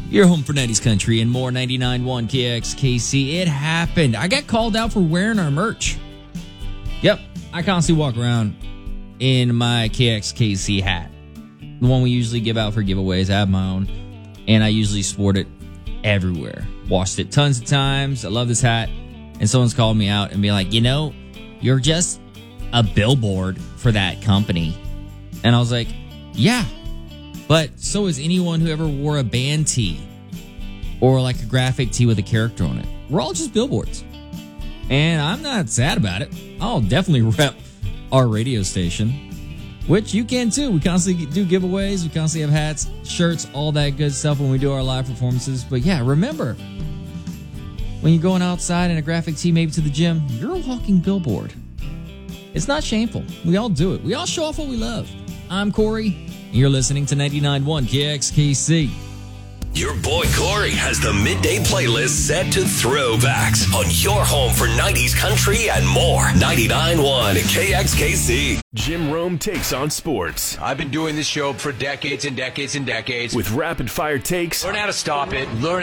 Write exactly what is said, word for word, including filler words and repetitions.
Your home for nineties country and more. ninety-nine point one K X K C. It happened. I got called out for wearing our merch. Yep, I constantly walk around in my K X K C hat. The one we usually give out for giveaways. I have my own. And I usually sport it everywhere. Washed it tons of times. I love this hat. And someone's called me out and be like, you know, you're just a billboard for that company. And I was like, yeah, but so is anyone who ever wore a band tee or like a graphic tee with a character on it. We're all just billboards. And I'm not sad about it. I'll definitely rep our radio station, which you can too. We constantly do giveaways. We constantly have hats, shirts, all that good stuff when we do our live performances. But yeah, remember, when you're going outside in a graphic tee, maybe to the gym, you're a walking billboard. It's not shameful. We all do it. We all show off what we love. I'm Corey, and you're listening to ninety-nine point one K X K C. Your boy Corey has the midday playlist set to throwbacks on your home for nineties country and more. ninety-nine point one K X K C. Jim Rome takes on sports. I've been doing this show for decades and decades and decades. With rapid fire takes. Learn how to stop it. Learn